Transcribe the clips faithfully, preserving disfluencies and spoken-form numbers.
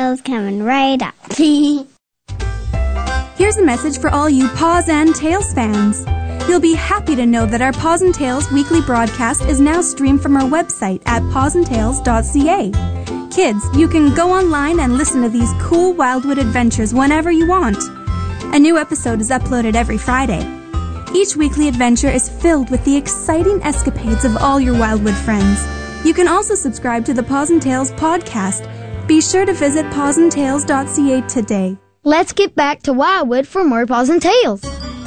Tails coming right up. Here's a message for all you Paws and Tails fans. You'll be happy to know that our Paws and Tails weekly broadcast is now streamed from our website at paws and tails dot c a. Kids, you can go online and listen to these cool Wildwood adventures whenever you want. A new episode is uploaded every Friday. Each weekly adventure is filled with the exciting escapades of all your Wildwood friends. You can also subscribe to the Paws and Tails podcast. Be sure to visit paws and tails dot c a today. Let's get back to Wildwood for more Paws and Tails.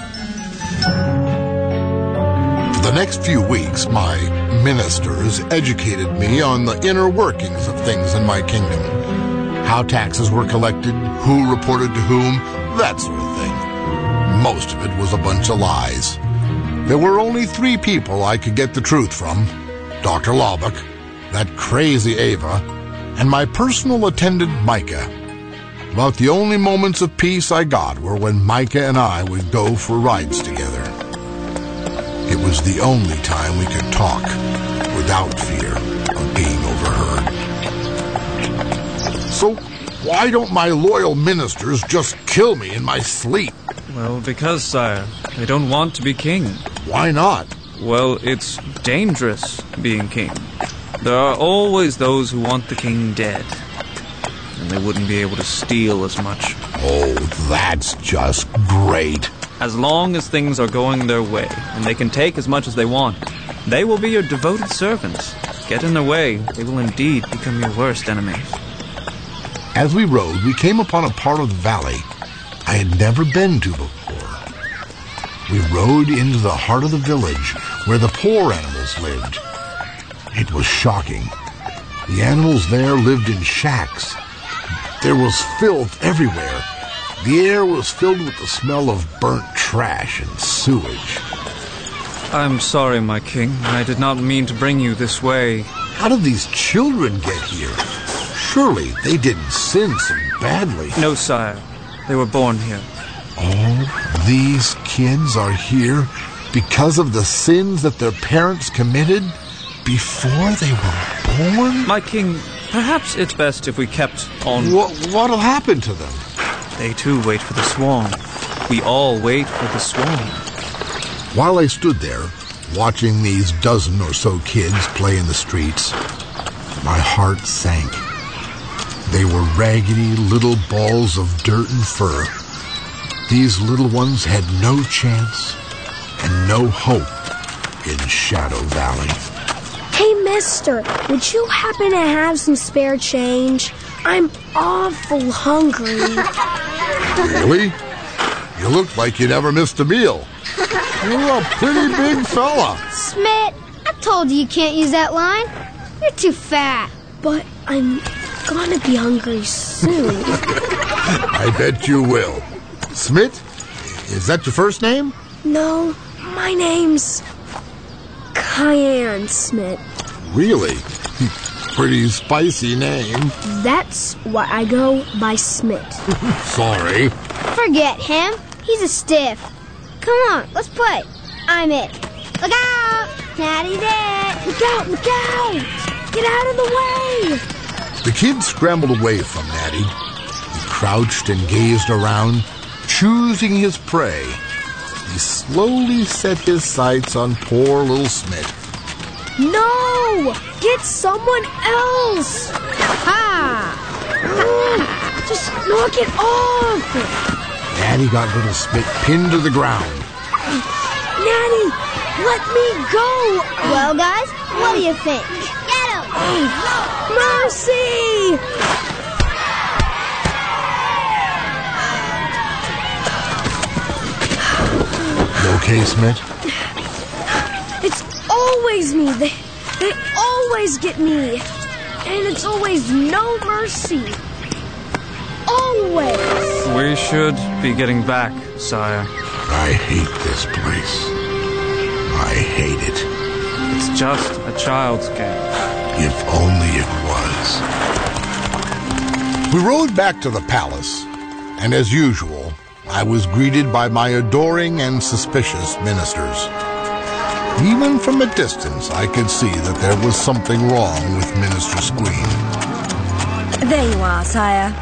For the next few weeks, my ministers educated me on the inner workings of things in my kingdom. How taxes were collected, who reported to whom, that sort of thing. Most of it was a bunch of lies. There were only three people I could get the truth from. Doctor Lawbuck, that crazy Ava, and my personal attendant Micah. About the only moments of peace I got were when Micah and I would go for rides together. It was the only time we could talk without fear of being overheard. So why don't my loyal ministers just kill me in my sleep? Well, because, sire, they don't want to be king. Why not? Well, it's dangerous being king. There are always those who want the king dead. And they wouldn't be able to steal as much. Oh, that's just great. As long as things are going their way, and they can take as much as they want, they will be your devoted servants. Get in their way, they will indeed become your worst enemies. As we rode, we came upon a part of the valley I had never been to before. We rode into the heart of the village where the poor animals lived. It was shocking. The animals there lived in shacks. There was filth everywhere. The air was filled with the smell of burnt trash and sewage. I'm sorry, my king. I did not mean to bring you this way. How did these children get here? Surely they didn't sin so badly. No, sire. They were born here. All these kids are here because of the sins that their parents committed before they were born? My king, perhaps it's best if we kept on... What, what'll happen to them? They too wait for the swan. We all wait for the swan. While I stood there, watching these dozen or so kids play in the streets, my heart sank. They were raggedy little balls of dirt and fur. These little ones had no chance and no hope in Shadow Valley. Hey, mister, would you happen to have some spare change? I'm awful hungry. Really? You look like you never missed a meal. You're a pretty big fella. Smit, I told you you can't use that line. You're too fat. But I'm gonna be hungry soon. I bet you will. Smit? Is that your first name? No, my name's Cayenne Smit. Really? Pretty spicy name. That's why I go by Smit. Sorry. Forget him. He's a stiff. Come on, let's play. I'm it. Look out! Natty's it! Look out, look out! Get out of the way! The kid scrambled away from Natty. He crouched and gazed around, choosing his prey. He slowly set his sights on poor little Smit. No! Get someone else! Ha! Just knock it off! Natty got little Smit pinned to the ground. Natty, let me go! Well, guys, what do you think? Get him! Mercy! You okay, Smit? It's always me. They, they always get me. And it's always no mercy. Always. We should be getting back, sire. I hate this place. I hate it. It's just a child's game. If only it was. We rode back to the palace, and as usual, I was greeted by my adoring and suspicious ministers. Even from a distance, I could see that there was something wrong with Minister Squeam. There you are, sire.